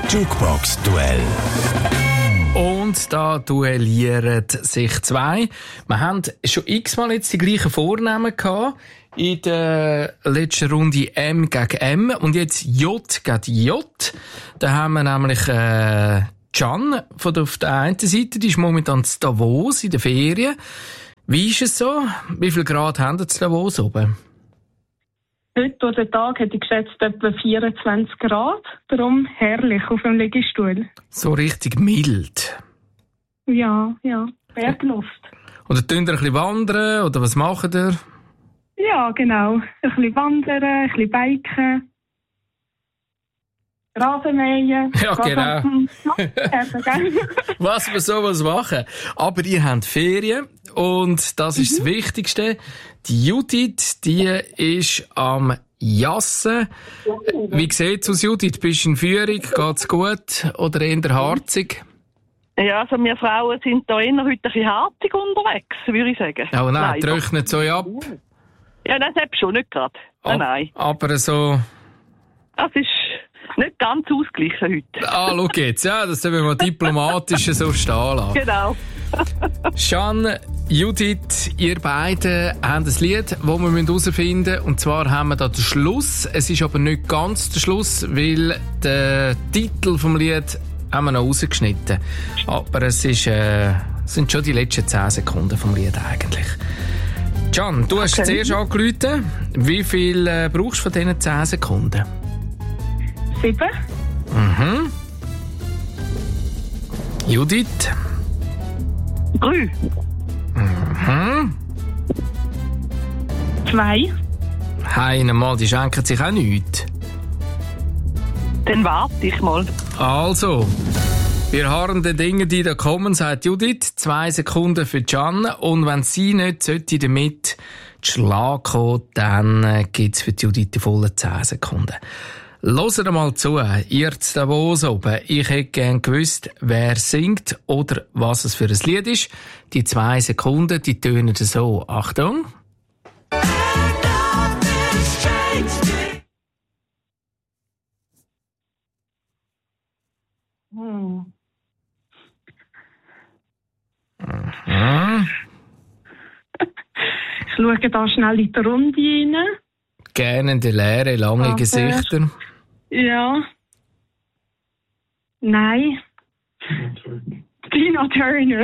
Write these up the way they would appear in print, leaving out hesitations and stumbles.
Jukebox-Duell. Und da duellieren sich zwei. Wir haben schon x-mal jetzt die gleichen Vornamen gehabt. In der letzten Runde M gegen M. Und jetzt J gegen J. Da haben wir nämlich Can auf der einen Seite. Die ist momentan in Davos in der Ferien. Wie ist es so? Wie viel Grad haben Sie in Davos oben? Heute durch den Tag hätte ich geschätzt etwa 24 Grad. Darum herrlich auf dem Liegestuhl. So richtig mild. Ja, Bergluft. Oder tun ihr ein bisschen wandern? Oder was macht ihr? Ja, genau. Ein bisschen wandern, ein bisschen biken. Rasenmähen. Ja, genau. Was wir sowas machen. Aber ihr habt Ferien und das ist das Wichtigste. Die Judith, die ist am Jassen. Wie sieht's aus, Judith? Bist du in Führung? Geht's gut? Oder eher harzig? Ja, also wir Frauen sind da eher heute ein bisschen harzig unterwegs, würde ich sagen. Oh nein, trocknet so ab. Ja, das habe ich schon nicht gerade. Nein. Aber so... Das ist nicht ganz ausgeglichen heute. Schau jetzt. Ja, das sollen wir mal diplomatisch so stehen lassen. Genau. Can, Judith, ihr beiden haben ein Lied, das wir herausfinden müssen. Und zwar haben wir da den Schluss. Es ist aber nicht ganz der Schluss, weil den Titel vom Lied haben wir noch rausgeschnitten. Aber es sind schon die letzten 10 Sekunden vom Lied eigentlich. Can, du hast zuerst angerufen. Wie viel brauchst du von diesen 10 Sekunden? 7. Mhm. Judith? 3. Mhm. 2. Heine mal, die schenken sich auch nichts. Dann warte ich mal. Also, wir harren den Dingen, die da kommen, sagt Judith. 2 Sekunden für Can. Und wenn sie nicht sollte damit zu Schlag kommen, dann gibt's für Judith die vollen 10 Sekunden. Hört mal zu, ihr zu Davos oben. Ich hätte gern gewusst, wer singt oder was es für ein Lied ist. Die 2 Sekunden, die tönen so. Achtung. Mhm. Ich schaue da schnell in die Runde rein. Gähnende, leere, lange Gesichter. Ja. Nein. Tina Turner.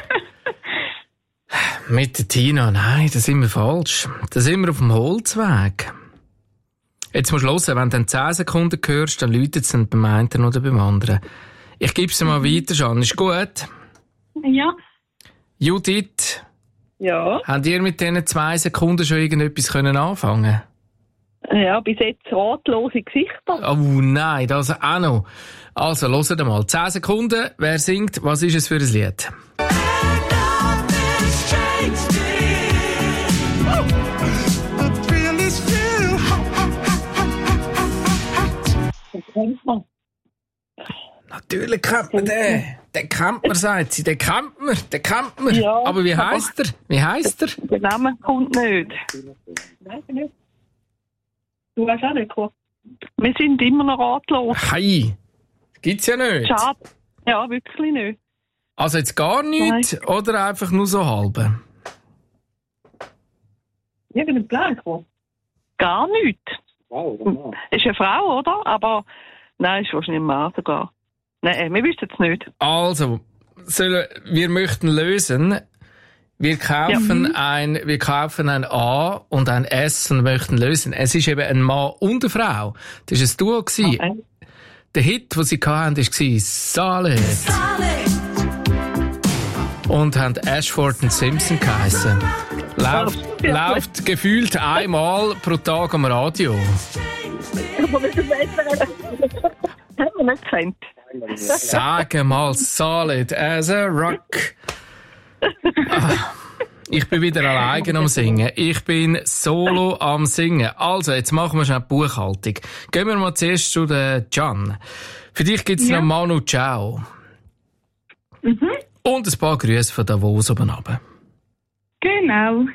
Mit der Tina, nein, da sind wir falsch. Da sind wir auf dem Holzweg. Jetzt musst du hören, wenn du dann 10 Sekunden hörst, dann läutet es dann beim einen oder beim anderen. Ich gebe es mal weiter, Jeanne. Ist gut? Ja. Judith? Ja. Habt ihr mit diesen 2 Sekunden schon irgendetwas anfangen können? Ja, bis jetzt ratlose Gesichter. Oh nein, das auch noch. Also, hört mal. 10 Sekunden. Wer singt? Was ist es für ein Lied? Natürlich kennt man den. Den kennt man, sagt sie. Den kennt man. Ja, aber wie heisst er? Der Name kommt nicht. Nein, nicht. Du weißt auch nicht, was. Wir sind immer noch ratlos. Hey, gibt's ja nicht. Schade. Ja, wirklich nicht. Also jetzt gar nichts oder einfach nur so halbe? Irgendein Plan gekommen? Gar nichts. Wow. Ist eine Frau, oder? Aber nein, ist wahrscheinlich ein Mann sogar. Nein, wir wissen es nicht. Also, wir möchten lösen. Wir kaufen ein A und ein S und möchten lösen. Es ist eben ein Mann und eine Frau. Das war ein Duo. Okay. Der Hit, den sie hatten, war Saleh. Und haben Ashford und Simpson geheissen. Läuft gefühlt einmal pro Tag am Radio. Aber wir sind haben wir nicht gefällt. Sag mal, Solid as a Rock. Ich bin wieder alleine am Singen. Ich bin solo am Singen. Also, jetzt machen wir schnell die Buchhaltung. Gehen wir mal zuerst zu der Can. Für dich gibt es noch Manu Ciao. Mhm. Und ein paar Grüße von Davos oben runter. Genau.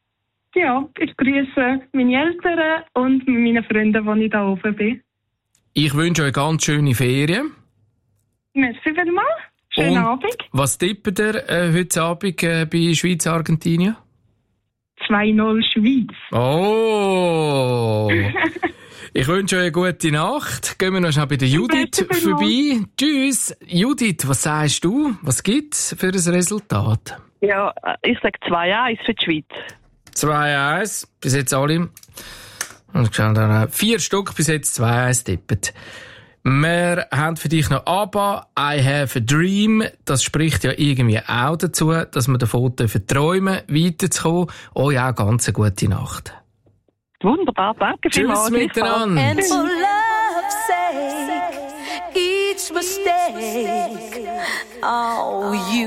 Ja, ich grüße meine Eltern und meine Freunde, die ich da oben bin. Ich wünsche euch ganz schöne Ferien. Merci vielmals. Schönen Abend. Was tippt ihr heute Abend bei Schweiz-Argentinien? 2-0 Schweiz. Oh! Ich wünsche euch eine gute Nacht. Gehen wir noch schnell bei der Judith vorbei. Tschüss. Judith, was sagst du? Was gibt es für ein Resultat? Ja, ich sage 2-1 für die Schweiz. 2-1. Bis jetzt alle. Und schauen dann 4 Stück bis jetzt 2-1 tippen. Wir haben für dich noch ABBA, I Have a Dream. Das spricht ja irgendwie auch dazu, dass wir davon träumen, weiterzukommen. Euch auch ganz eine gute Nacht. Wunderbar, danke vielmals. Tschüss miteinander. And for love's sake, each mistake, oh, you